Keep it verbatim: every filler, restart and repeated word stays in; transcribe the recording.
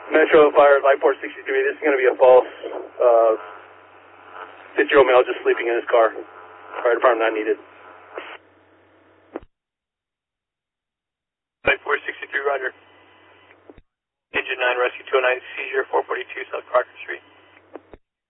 Metro Fire, Light four sixty-three, this is going to be a false uh, six-year-old male just sleeping in his car. Fire department not needed. Light four sixty-three, roger. Engine nine, rescue two oh nine, seizure four forty-two South Crocker Street.